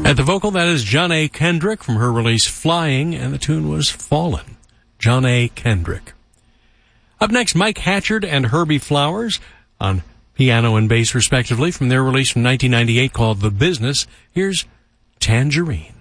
At the vocal, that is John A. Kendrick from her release Flying, and the tune was Fallen. John A. Kendrick. Up next, Mike Hatchard and Herbie Flowers on piano and bass respectively from their release from 1998 called The Business. Here's Tangerine.